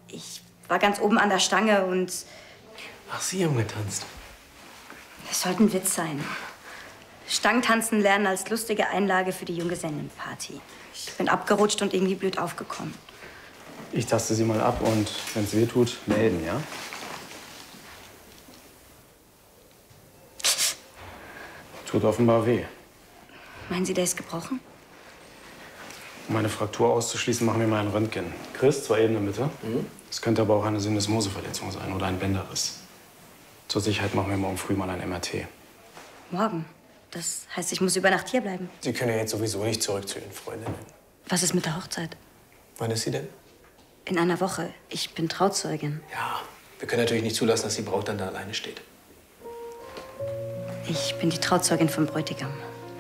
Ich war ganz oben an der Stange und... Ach, Sie haben getanzt. Es sollte ein Witz sein. Stangentanzen lernen als lustige Einlage für die Junggesellenparty. Ich bin abgerutscht und irgendwie blöd aufgekommen. Ich taste Sie mal ab und wenn es weh tut, melden, ja? Tut offenbar weh. Meinen Sie, der ist gebrochen? Um eine Fraktur auszuschließen, machen wir mal ein Röntgen. Chris, 2 Ebenen bitte. Es könnte aber auch eine Syndesmoseverletzung sein oder ein Bänderriss. Zur Sicherheit machen wir morgen früh mal ein MRT. Morgen? Das heißt, ich muss über Nacht hier bleiben. Sie können ja jetzt sowieso nicht zurück zu Ihren Freundinnen. Was ist mit der Hochzeit? Wann ist sie denn? In einer Woche. Ich bin Trauzeugin. Ja, wir können natürlich nicht zulassen, dass die Braut dann da alleine steht. Ich bin die Trauzeugin vom Bräutigam.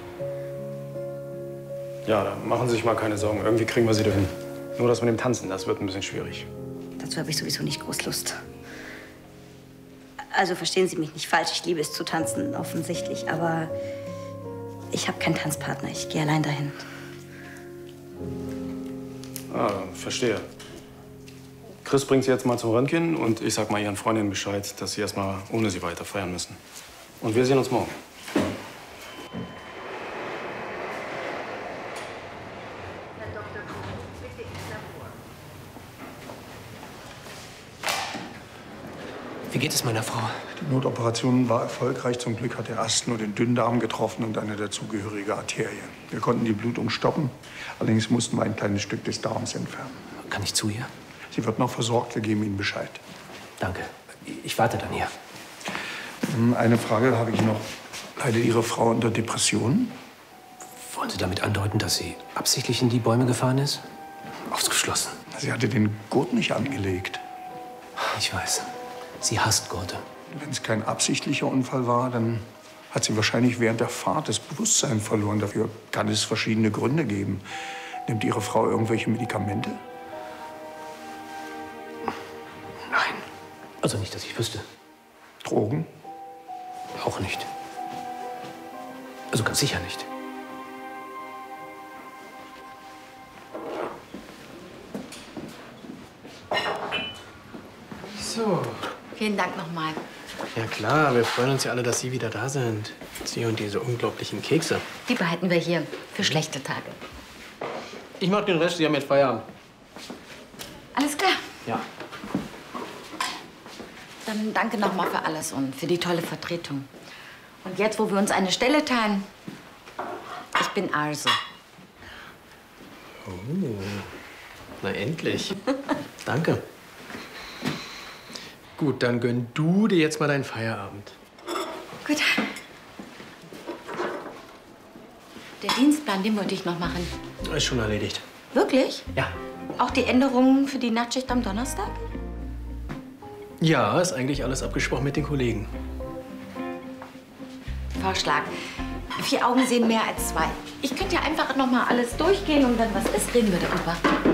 Ja, da machen Sie sich mal keine Sorgen. Irgendwie kriegen wir Sie dahin. Nur das mit dem Tanzen, das wird ein bisschen schwierig. Dazu habe ich sowieso nicht groß Lust. Also verstehen Sie mich nicht falsch. Ich liebe es zu tanzen, offensichtlich. Aber ich habe keinen Tanzpartner. Ich gehe allein dahin. Ah, verstehe. Chris bringt Sie jetzt mal zum Röntgen und ich sag mal Ihren Freundinnen Bescheid, dass Sie erst mal ohne Sie weiter feiern müssen. Und wir sehen uns morgen. Wie geht es meiner Frau? Die Notoperation war erfolgreich. Zum Glück hat er erst nur den Dünndarm getroffen und eine dazugehörige Arterie. Wir konnten die Blutung stoppen. Allerdings mussten wir ein kleines Stück des Darms entfernen. Kann ich zu ihr? Sie wird noch versorgt. Wir geben Ihnen Bescheid. Danke. Ich warte dann hier. Eine Frage habe ich noch. Leidet Ihre Frau unter Depressionen? Wollen Sie damit andeuten, dass sie absichtlich in die Bäume gefahren ist? Ausgeschlossen. Sie hatte den Gurt nicht angelegt. Ich weiß. Sie hasst Gurte. Wenn es kein absichtlicher Unfall war, dann hat sie wahrscheinlich während der Fahrt das Bewusstsein verloren. Dafür kann es verschiedene Gründe geben. Nimmt Ihre Frau irgendwelche Medikamente? Nein. Also nicht, dass ich wüsste. Drogen? Auch nicht. Also ganz sicher nicht. So. Vielen Dank nochmal. Ja klar, wir freuen uns ja alle, dass Sie wieder da sind. Sie und diese unglaublichen Kekse. Die behalten wir hier für schlechte Tage. Ich mach den Rest, Sie haben jetzt Feierabend. Alles klar. Ja. Dann danke nochmal für alles und für die tolle Vertretung. Und jetzt, wo wir uns eine Stelle teilen, ich bin Arse. Oh, na endlich. Danke. Gut, dann gönn du dir jetzt mal deinen Feierabend. Gut. Der Dienstplan, den wollte ich noch machen. Ist schon erledigt. Wirklich? Ja. Auch die Änderungen für die Nachtschicht am Donnerstag? Ja, ist eigentlich alles abgesprochen mit den Kollegen. Vorschlag. 4 Augen sehen mehr als 2. Ich könnte ja einfach noch mal alles durchgehen und wenn was ist, reden wir darüber.